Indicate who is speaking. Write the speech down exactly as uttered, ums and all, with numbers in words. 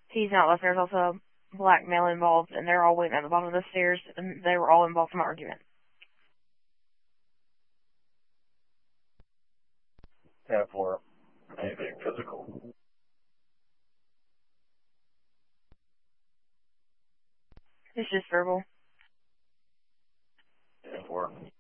Speaker 1: He's not listening. There's also a black male involved, and they're all waiting at the bottom of the stairs, and they were all involved in an argument.
Speaker 2: ten four. Anything physical?
Speaker 1: It's just verbal.
Speaker 2: ten four.